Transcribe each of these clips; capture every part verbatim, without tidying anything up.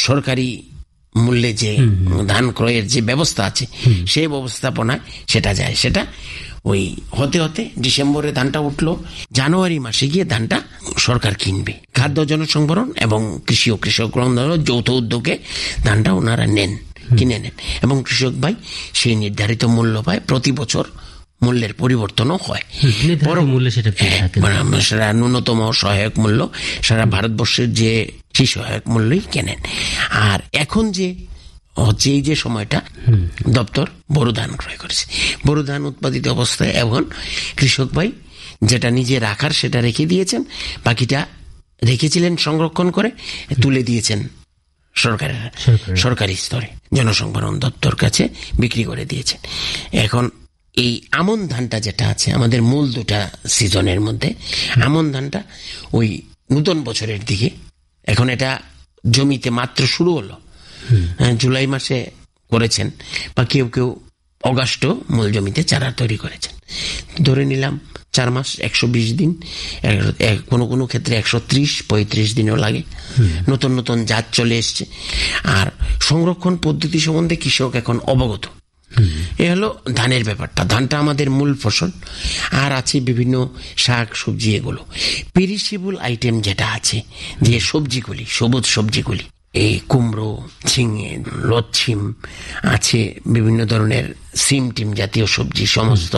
সরকারি মূল্যে যে ধান ক্রয়ের যে ব্যবস্থা আছে সেই ব্যবস্থাপনায় সেটা যায়। সেটা ওই হতে হতে ডিসেম্বরে ধানটা উঠলো, জানুয়ারি মাসে গিয়ে ধানটা সরকার কিনবে। খাদ্য জনসংভরণ এবং কৃষি ও কৃষক যৌথ উদ্যোগে ধানটা ওনারা নেন, কিনে নেন এবং কৃষক ভাই সেই নির্ধারিত মূল্য পায়। প্রতি বছর মূল্যের পরিবর্তনও হয়, সেটা ন্যূনতম সহায়ক মূল্য সারা ভারতবর্ষের যে সেই সহায়ক মূল্যই কেনেন। আর এখন যে হচ্ছে এই যে সময়টা দপ্তর বোরো ধান ক্রয় করেছে, বোরো ধান উৎপাদিত অবস্থায় এখন কৃষক ভাই যেটা নিজে রাখার সেটা রেখে দিয়েছেন, বাকিটা রেখেছিলেন সংরক্ষণ করে তুলে দিয়েছেন সরকারের সরকারি স্তরে জনসংভরণ দপ্তর কাছে বিক্রি করে দিয়েছেন। এখন এই আমন ধানটা যেটা আছে আমাদের মূল দুটা সিজনের মধ্যে, আমন ধানটা ওই নতুন বছরের দিকে, এখন এটা জমিতে মাত্র শুরু হলো, জুলাই মাসে করেছেন বা কেউ কেউ অগাস্ট মূল জমিতে চারা তৈরি করেছেন। ধরে নিলাম চার মাস একশো বিশ দিন, কোনো কোনো ক্ষেত্রে একশো ত্রিশ পঁয়ত্রিশ দিনও লাগে। নতুন নতুন জাত চলে এসছে। আর সংরক্ষণ পদ্ধতি সম্বন্ধে কৃষক এখন অবগত। এ হলো ধানের ব্যাপারটা। ধানটা আমাদের মূল ফসল। আর আছে বিভিন্ন শাক সবজি, এগুলো পেরিশেবল আইটেম যেটা আছে, যে সবজিগুলি, সবুজ সবজিগুলি, এই কুমড়ো, ঝিঙে, লচ্ছিম আছে, বিভিন্ন ধরনের সিম টিম জাতীয় সবজি, সমস্ত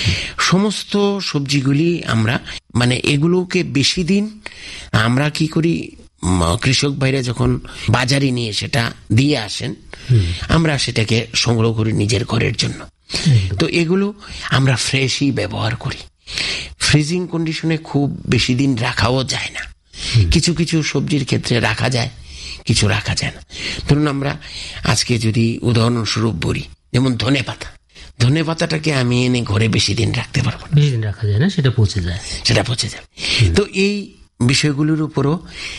সমস্ত সবজিগুলি আমরা মানে এগুলোকে বেশি দিন আমরা কি করি, কৃষক ভাইরা যখন বাজারে নিয়ে সেটা দিয়ে আসেন, আমরা সেটাকে সংগ্রহ করি নিজের ঘরের জন্য। তো এগুলো আমরা ফ্রেশই ব্যবহার করি। ফ্রিজিং কন্ডিশনে খুব বেশি দিন রাখাও যায় না। কিছু কিছু সবজির ক্ষেত্রে রাখা যায়, কিছু রাখা যায় না। ধরুন আমরা আজকে যদি উদাহরণস্বরূপ বলি, যেমন ধনে পাতা, ধনে পাতাটাকে আমি এনে ঘরে বেশি দিন রাখতে পারবো না, বেশি দিন রাখা যায় না, সেটা পচে যায়, সেটা পচে যাবে। তো এই বিষয়গুলোর উপরও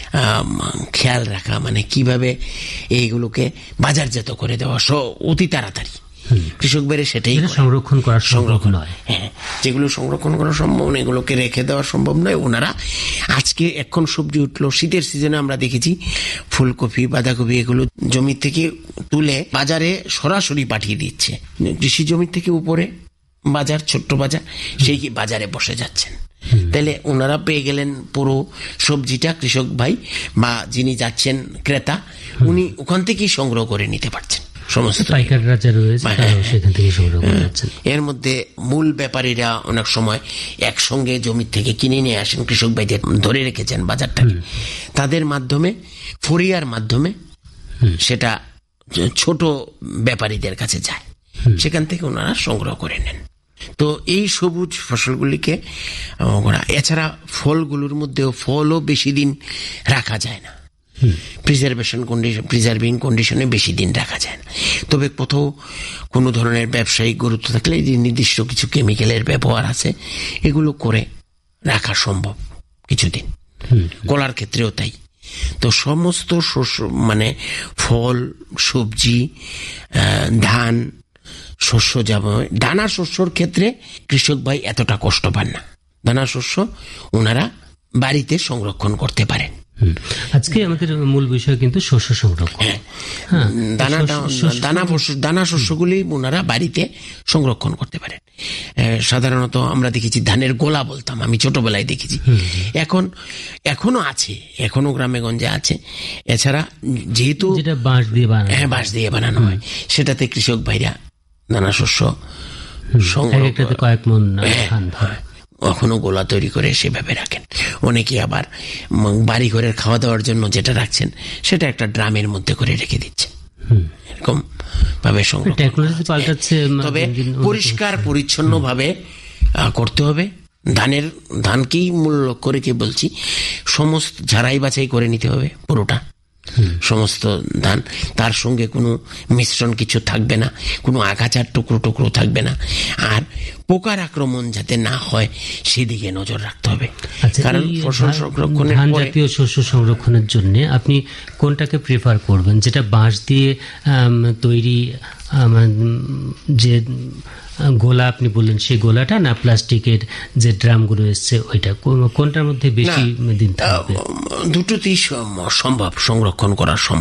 খেয়াল রাখা, মানে কিভাবে এইগুলোকে বাজারজাত করে দেওয়া অতি তাড়াতাড়ি কৃষক বেড়ে সেটাই সংরক্ষণ করা সংরক্ষণ হয়। হ্যাঁ, যেগুলো সংরক্ষণ করা সম্ভব নয়, এগুলোকে রেখে দেওয়া সম্ভব নয়। ওনারা আজকে এখন সবজি উঠলো, শীতের সিজনে আমরা দেখেছি ফুলকপি, বাঁধাকপি, এগুলো জমি থেকে তুলে বাজারে সরাসরি পাঠিয়ে দিচ্ছে। কৃষি জমি থেকে উপরে বাজার, ছোট্ট বাজার, সেই বাজারে বসে যাচ্ছেন। তাহলে ওনারা পেয়ে গেলেন পুরো সবজিটা, কৃষক ভাই বা যিনি যাচ্ছেন ক্রেতা, উনি ওখান থেকেই সংগ্রহ করে নিতে পারছেন। সমস্ত এর মধ্যে মূল ব্যাপারীরা অনেক সময় একসঙ্গে জমি থেকে কিনে নিয়ে আসেন, কৃষক ভাইদের ধরে রেখেছেন বাজারটাকে, তাদের মাধ্যমে ফরিয়ার মাধ্যমে সেটা ছোট ব্যাপারীদের কাছে যায়, সেখান থেকে ওনারা সংগ্রহ করে নেন। তো এই সবুজ ফসলগুলিকে, এছাড়া ফলগুলোর মধ্যেও ফলও বেশি দিন রাখা যায় না, প্রিজার্ভেশন কন্ডিশন প্রিজার্ভিং কন্ডিশনে বেশি দিন রাখা যায় না। তবে কোথাও কোনো ধরনের ব্যবসায়িক গুরুত্ব থাকলে যে নির্দিষ্ট কিছু কেমিক্যালের ব্যবহার আছে, এগুলো করে রাখা সম্ভব কিছুদিন। কলার ক্ষেত্রেও তাই। তো সমস্ত শস্য মানে ফল, সবজি, ধান, শস্য, যেমন দানা শস্যর ক্ষেত্রে কৃষক ভাই এতটা কষ্ট পান না। দানা শস্য ওনারা বাড়িতে সংরক্ষণ করতে পারেন। আজকে আমাদের মূল বিষয় কিন্তু শস্য সংরক্ষণ। দানা দানা দানা শস্যগুলি ওনারা বাড়িতে সংরক্ষণ করতে পারেন। সাধারণত আমরা দেখেছি ধানের গোলা বলতাম, আমি ছোটবেলায় দেখেছি, এখন এখনো আছে, এখনো গ্রামে গঞ্জে আছে। এছাড়া যেহেতু বাঁশ দিয়ে বানানো, হ্যাঁ বাঁশ দিয়ে বানানো হয়, সেটাতে কৃষক ভাইরা দানা শস্য কয়েক মন এখনো গোলা তৈরি করে সেভাবে রাখেন। অনেকে আবার বাড়ি ঘরের খাওয়া দাওয়ার জন্য যেটা রাখছেন সেটা একটা ড্রামের মধ্যে করে রেখে দিচ্ছেন। এরকম ভাবে তবে পরিষ্কার পরিচ্ছন্ন ভাবে করতে হবে। ধানের ধানকেই মূল লক্ষ্য রেখে বলছি, সমস্ত ঝাড়াই বাছাই করে নিতে হবে পুরোটা, সমস্ত ধান, তার সঙ্গে কোনো মিশ্রণ কিছু থাকবে না, কোনো আগাছার টুকরো টুকরো থাকবে না, আর পোকার আক্রমণ যাতে না হয় সেদিকে নজর রাখতে হবে। কারণ ফসল সংরক্ষণের ধান জাতীয় শস্য সংরক্ষণের জন্য আপনি কোনটাকে প্রেফার করবেন? যেটা বাঁশ দিয়ে তৈরি যে গোলা আপনি বললেন, সেই গোলাটা, না প্লাস্টিকের যে ড্রামগুলো এসছে ওইটা? কোনটার মধ্যে বেশি দিন থাকবে? দুটোতেই সম্ভব সংরক্ষণ করা